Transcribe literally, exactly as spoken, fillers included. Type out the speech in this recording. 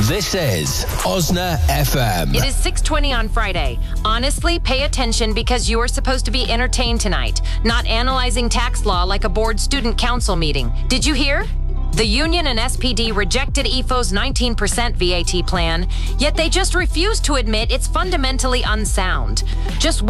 This is Osna F M. It is six twenty on Friday. Honestly, pay attention because you are supposed to be entertained tonight, not analyzing tax law like a board student council meeting. Did you hear? The union and S P D rejected E F O's nineteen percent V A T plan, yet they just refused to admit it's fundamentally unsound. Just